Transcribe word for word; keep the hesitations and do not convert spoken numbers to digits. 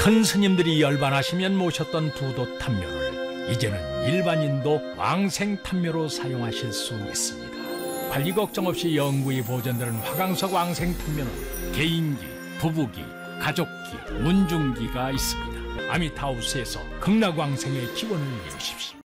큰 스님들이 열반하시면 모셨던 두도 탐묘를 이제는 일반인도 왕생 탐묘로 사용하실 수 있습니다. 관리 걱정 없이 영구히 보존되는 화강석 왕생 탐묘는 개인기, 부부기, 가족기, 문중기가 있습니다. 아미타우스에서 극락왕생의 기원을 이루십시오.